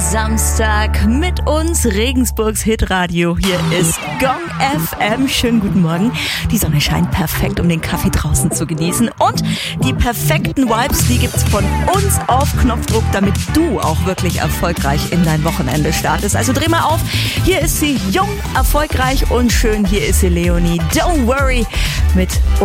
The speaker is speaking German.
Samstag mit uns, Regensburgs Hitradio. Hier ist Gong FM. Schönen guten Morgen. Die Sonne scheint perfekt, um den Kaffee draußen zu genießen. Und die perfekten Vibes, die gibt's von uns auf Knopfdruck, damit du auch wirklich erfolgreich in dein Wochenende startest. Also dreh mal auf. Hier ist sie, jung, erfolgreich und schön. Hier ist sie, Leonie. Don't worry mit